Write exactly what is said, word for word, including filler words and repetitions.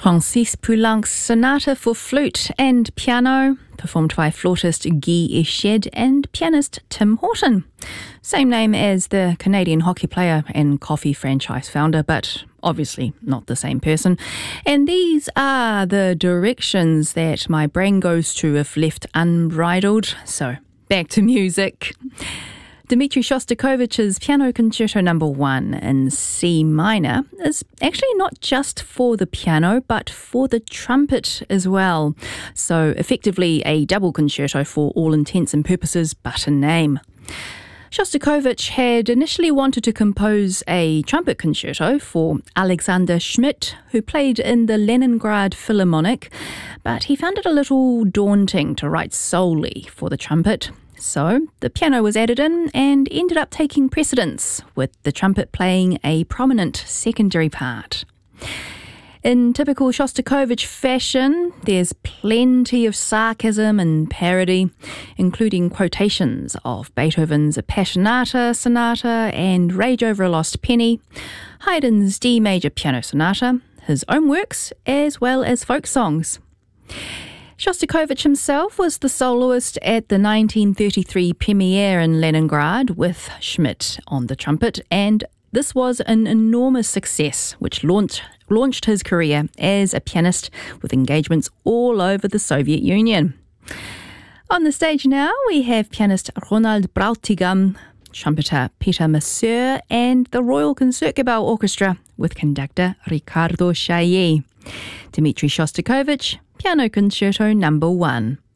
Francis Poulenc's Sonata for Flute and Piano, performed by flautist Guy Eched and pianist Tim Horton. Same name as the Canadian hockey player and coffee franchise founder, but obviously not the same person. And these are the directions that my brain goes to if left unbridled. So back to music. Dmitri Shostakovich's Piano Concerto Number One in C minor is actually not just for the piano, but for the trumpet as well. So effectively a double concerto for all intents and purposes, but a name. Shostakovich had initially wanted to compose a trumpet concerto for Alexander Schmidt, who played in the Leningrad Philharmonic, but he found it a little daunting to write solely for the trumpet. So the piano was added in and ended up taking precedence, with the trumpet playing a prominent secondary part. In typical Shostakovich fashion, there's plenty of sarcasm and parody, including quotations of Beethoven's Appassionata Sonata and Rage Over a Lost Penny, Haydn's D Major Piano Sonata, his own works, as well as folk songs. Shostakovich himself was the soloist at the nineteen thirty-three premiere in Leningrad with Schmidt on the trumpet, and this was an enormous success which launched, launched his career as a pianist with engagements all over the Soviet Union. On the stage now we have pianist Ronald Bräutigam, trumpeter Peter Masseur and the Royal Concertgebouw Orchestra with conductor Ricardo Chaillet. Dmitri Shostakovich, Piano Concerto Number One.